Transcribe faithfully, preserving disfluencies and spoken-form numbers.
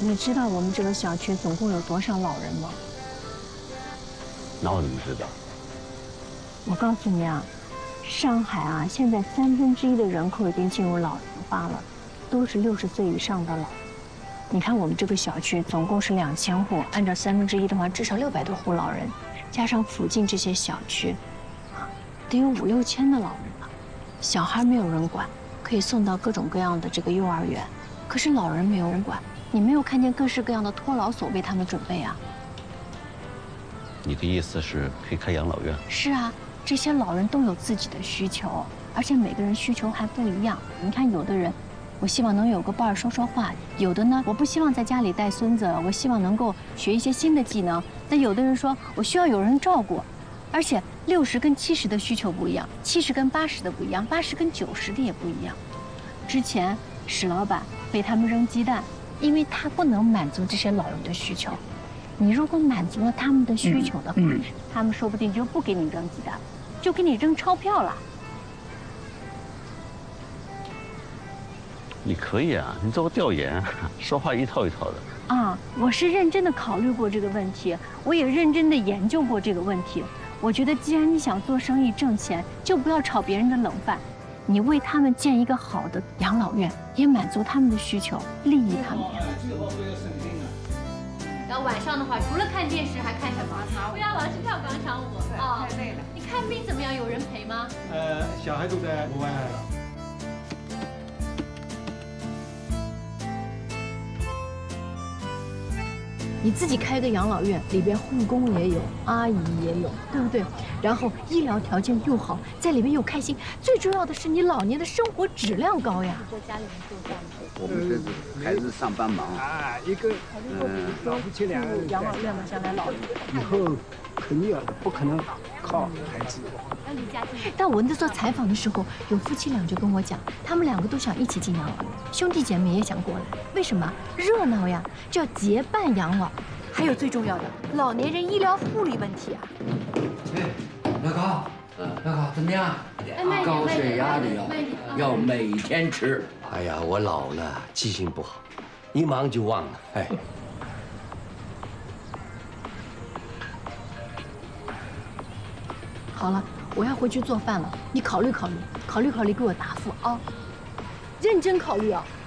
你知道我们这个小区总共有多少老人吗？ 那我怎么知道？ 我告诉你啊，上海啊，现在三分之一的人口已经进入老龄化了，都是六十岁以上的老人。你看我们这个小区总共是两千户，按照三分之一的话，至少六百多户老人，加上附近这些小区，啊，得有五六千的老人了。小孩没有人管，可以送到各种各样的这个幼儿园，可是老人没有人管。你没有看见各式各样的托老所为他们准备啊？ 你的意思是可以开养老院？ 是啊，这些老人都有自己的需求，而且每个人需求还不一样。你看，有的人，我希望能有个伴儿说说话；有的呢，我不希望在家里带孙子，我希望能够学一些新的技能。那有的人说我需要有人照顾，而且六十跟七十的需求不一样，七十跟八十的不一样，八十跟九十的也不一样。之前史老板被他们扔鸡蛋。因为他不能满足这些老人的需求，你如果满足了他们的需求的话，嗯嗯、他们说不定就不给你扔鸡蛋，就给你扔钞票了。 你可以啊，你做个调研，说话一套一套的。 啊，我是认真的考虑过这个问题，我也认真的研究过这个问题。我觉得，既然你想做生意挣钱，就不要炒别人的冷饭。你为他们建一个好的养老院，也满足他们的需求，利益他们。 然后晚上的话，除了看电视，还看什么？不要老是跳广场舞啊！太累了。你看病怎么样？有人陪吗？ 呃，小孩都在国外了。 你自己开个养老院，里边护工也有，阿姨也有，对不对？然后医疗条件又好，在里面又开心，最重要的是你老年的生活质量高呀。在家里面做饭吗？ 我们这是孩子上班忙啊，一个嗯，夫妻两个养老院嘛，将来老了以后肯定要的，不可能靠孩子。 但我那做采访的时候，有夫妻俩就跟我讲，他们两个都想一起进养老院，兄弟姐妹也想过来。为什么？热闹呀，叫结伴养老。还有最重要的，老年人医疗护理问题啊。 哎，老高，老高怎么样？高血压的药要每天吃。 哎呀，我老了，记性不好，一忙就忘了。哎。 好了，我要回去做饭了，你考虑考虑，考虑考虑给我答复啊，认真考虑啊。